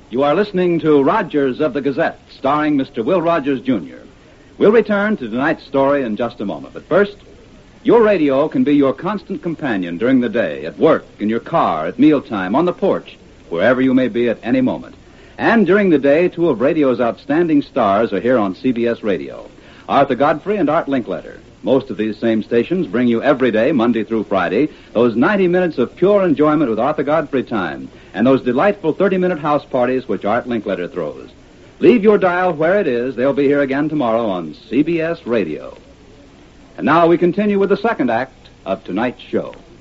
You are listening to Rogers of the Gazette, starring Mr. Will Rogers, Jr. We'll return to tonight's story in just a moment. But first, your radio can be your constant companion during the day, at work, in your car, at mealtime, on the porch, wherever you may be at any moment. And during the day, two of radio's outstanding stars are here on CBS Radio, Arthur Godfrey and Art Linkletter. Most of these same stations bring you every day, Monday through Friday, those 90 minutes of pure enjoyment with Arthur Godfrey time, and those delightful 30-minute house parties which Art Linkletter throws. Leave your dial where it is. They'll be here again tomorrow on CBS Radio. And now we continue with the second act of tonight's show.